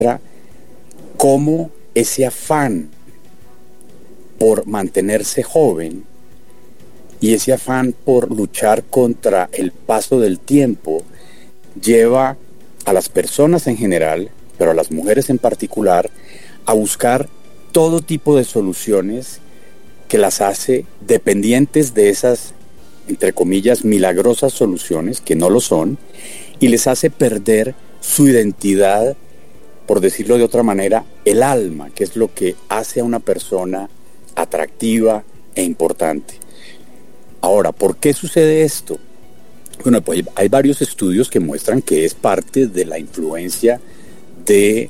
cómo ese afán por mantenerse joven y ese afán por luchar contra el paso del tiempo lleva a las personas en general, pero a las mujeres en particular, a buscar todo tipo de soluciones que las hace dependientes de esas, entre comillas, milagrosas soluciones, que no lo son, y les hace perder su identidad, por decirlo de otra manera, el alma, que es lo que hace a una persona atractiva e importante. Ahora, ¿por qué sucede esto? Bueno, pues hay varios estudios que muestran que es parte de la influencia de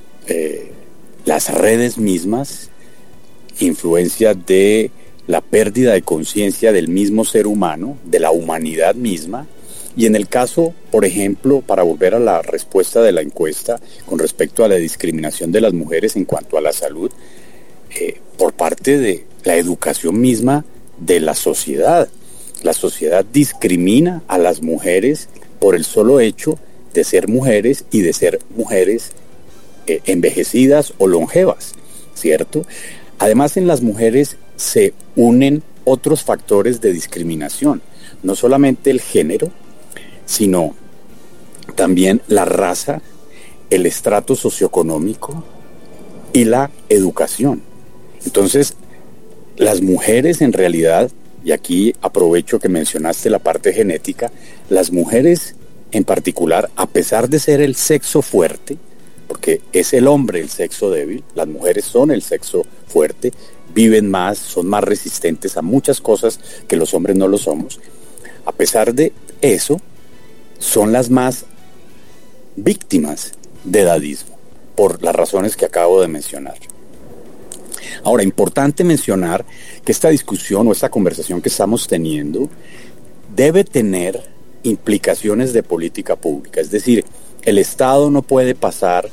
las redes mismas, influencia de la pérdida de conciencia del mismo ser humano, de la humanidad misma. Y en el caso, por ejemplo, para volver a la respuesta de la encuesta con respecto a la discriminación de las mujeres en cuanto a la salud, por parte de la educación misma de la sociedad. La sociedad discrimina a las mujeres por el solo hecho de ser mujeres y de ser mujeres envejecidas o longevas, ¿cierto? Además, en las mujeres se unen otros factores de discriminación, no solamente el género, sino también la raza, el estrato socioeconómico y la educación. Entonces, las mujeres en realidad, y aquí aprovecho que mencionaste la parte genética, las mujeres en particular, a pesar de ser el sexo fuerte, porque es el hombre el sexo débil, las mujeres son el sexo fuerte, viven más, son más resistentes a muchas cosas que los hombres no lo somos. A pesar de eso, son las más víctimas de edadismo, por las razones que acabo de mencionar. Ahora, importante mencionar que esta discusión o esta conversación que estamos teniendo debe tener implicaciones de política pública, es decir, el Estado no puede pasar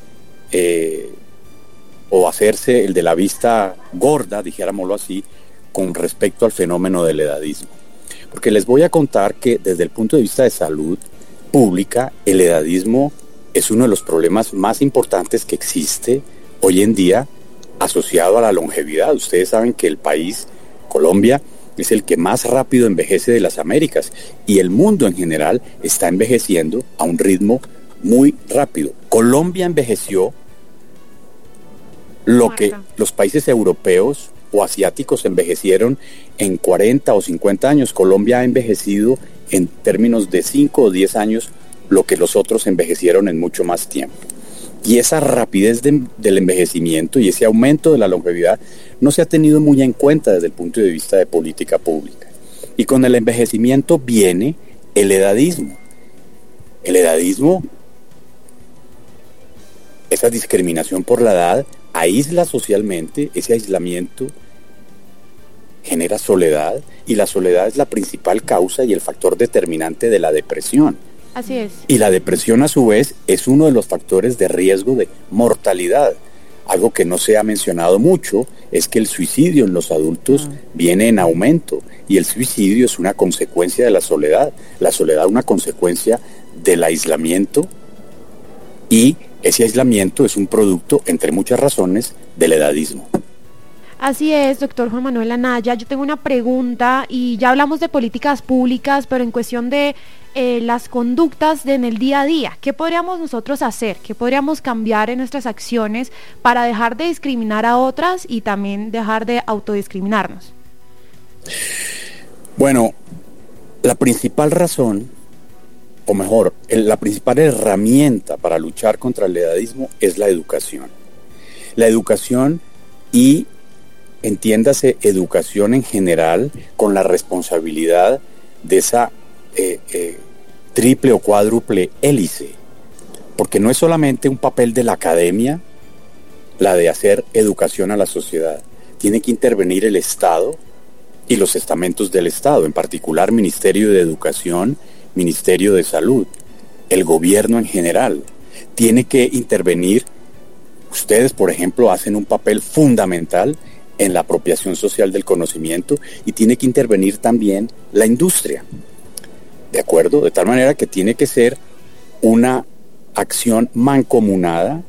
o hacerse el de la vista gorda, dijéramoslo así, con respecto al fenómeno del edadismo. Porque les voy a contar que desde el punto de vista de salud pública, el edadismo es uno de los problemas más importantes que existe hoy en día asociado a la longevidad. Ustedes saben que el país, Colombia, es el que más rápido envejece de las Américas y el mundo en general está envejeciendo a un ritmo muy rápido. Colombia envejeció lo que los países europeos o asiáticos envejecieron en 40 o 50 años. Colombia ha envejecido en términos de 5 o 10 años lo que los otros envejecieron en mucho más tiempo. Y esa rapidez del envejecimiento y ese aumento de la longevidad no se ha tenido muy en cuenta desde el punto de vista de política pública. Y con el envejecimiento viene el edadismo. El edadismo, esa discriminación por la edad, aísla socialmente. Ese aislamiento genera soledad y la soledad es la principal causa y el factor determinante de la depresión. Así es. Y la depresión a su vez es uno de los factores de riesgo de mortalidad. Algo que no se ha mencionado mucho es que el suicidio en los adultos viene en aumento y el suicidio es una consecuencia de la soledad una consecuencia del aislamiento, y ese aislamiento es un producto, entre muchas razones, del edadismo. Así es, doctor Juan Manuel Anaya. Yo tengo una pregunta y ya hablamos de políticas públicas, pero en cuestión de las conductas en el día a día. ¿Qué podríamos nosotros hacer? ¿Qué podríamos cambiar en nuestras acciones para dejar de discriminar a otras y también dejar de autodiscriminarnos? Bueno, la principal razón, o mejor, la principal herramienta para luchar contra el edadismo es la educación. La educación y, entiéndase, educación en general con la responsabilidad de esa triple o cuádruple hélice, porque no es solamente un papel de la academia la de hacer educación a la sociedad, tiene que intervenir el Estado y los estamentos del Estado, en particular Ministerio de Educación, Ministerio de Salud, el gobierno en general, tiene que intervenir. Ustedes, por ejemplo, hacen un papel fundamental en la apropiación social del conocimiento y tiene que intervenir también la industria. ¿De acuerdo? De tal manera que tiene que ser una acción mancomunada